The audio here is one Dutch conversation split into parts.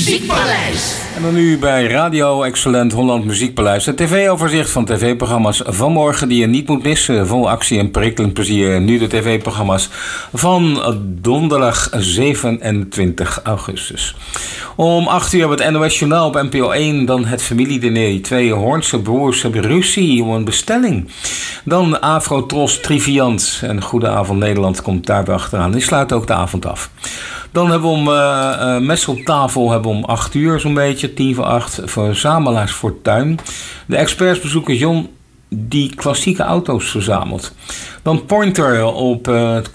Muziekpaleis. En dan nu bij Radio Excellent Holland Muziekpaleis. Het tv-overzicht van tv-programma's van morgen die je niet moet missen. Vol actie en prikkelend plezier. Nu de tv-programma's van donderdag 27 augustus. Om 8 uur hebben we het NOS Journaal op NPO 1. Dan het familiediner. 2 Hoornse broers hebben ruzie om een bestelling. Dan Afro-Tros Triviant. En Goedenavond Nederland komt daarbij achteraan. Die sluit ook de avond af. Dan hebben we om mes op tafel hebben we om 8 uur zo'n beetje, 7:50, verzamelaars fortuin. De experts bezoeken John die klassieke auto's verzamelt. Dan Pointer op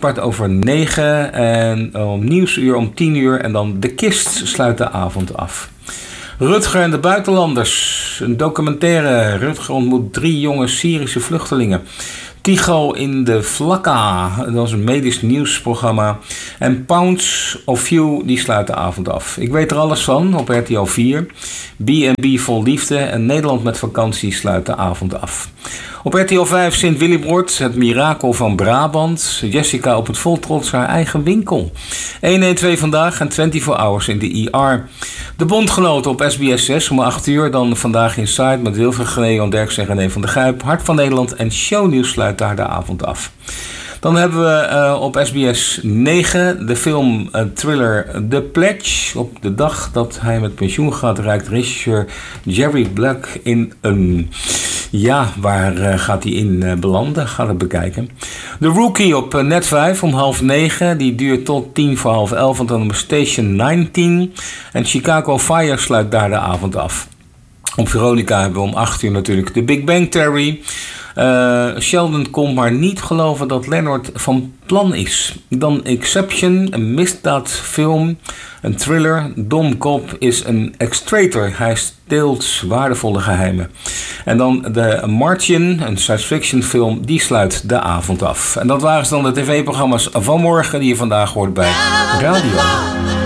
9:15 en om Nieuwsuur om 10 uur. En dan De Kist sluit de avond af. Rutger en de buitenlanders. Een documentaire. Rutger ontmoet 3 jonge Syrische vluchtelingen. Tycho in de Vlakka, dat is een medisch nieuwsprogramma. En Pounds of You, die sluit de avond af. Ik weet er alles van op RTL 4. B&B vol liefde en Nederland met vakantie sluit de avond af. Op RTL 5 Sint Willibrord, het mirakel van Brabant. Jessica op het vol trots haar eigen winkel. 112 vandaag en 24 hours in de ER. De Bondgenoten op SBS 6 om 8 uur. Dan vandaag Inside met Wilfried Leon Derksen en René van der Gijp. Hart van Nederland en Shownieuws sluit daar de avond af. Dan hebben we op SBS 9 de film thriller The Pledge. Op de dag dat hij met pensioen gaat reikt regisseur Jerry Black in een... Ja, waar gaat hij in belanden? Ga het bekijken. The Rookie op Net 5 om 8:30. Die duurt tot 11:10, want dan op Station 19. En Chicago Fire sluit daar de avond af. Op Veronica hebben we om 8 uur natuurlijk de Big Bang Theory. Sheldon kon maar niet geloven dat Leonard van plan is. Dan Exception, een misdaadfilm, een thriller. Dom Cobb is een extractor. Hij steelt waardevolle geheimen. En dan The Martian, een science fiction film, die sluit de avond af. En dat waren dan de tv-programma's van morgen die je vandaag hoort bij Radio